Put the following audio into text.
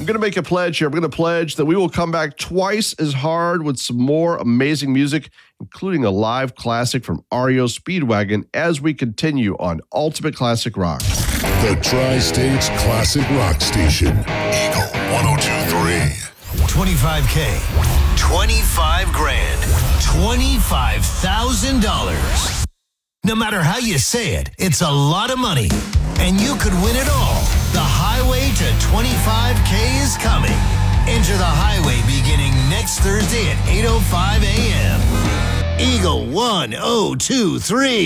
going to make a pledge here. I'm going to pledge that we will come back twice as hard with some more amazing music, including a live classic from REO Speedwagon as we continue on Ultimate Classic Rock. The Tri-States Classic Rock Station. Eagle 102.3. 25K, 25 grand, $25,000. No matter how you say it, it's a lot of money, and you could win it all. The highway to 25K is coming. Enter the highway beginning next Thursday at 8:05 a.m. Eagle 1023.